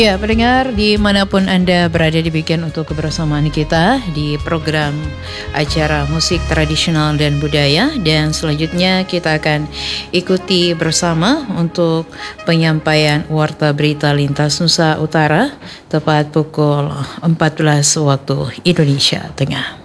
Ya, pendengar dimanapun Anda berada, demikian untuk kebersamaan kita di program acara musik tradisional dan budaya. Dan selanjutnya kita akan ikuti bersama untuk penyampaian warta berita lintas Nusa Utara tepat pukul 14 waktu Indonesia Tengah.